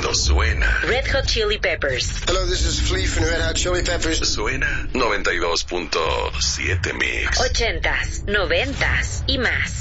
Esto suena. Red Hot Chili Peppers. Hello, this is Flea from Red Hot Chili Peppers. Suena 92.7 Mix. 80s, 90s y más.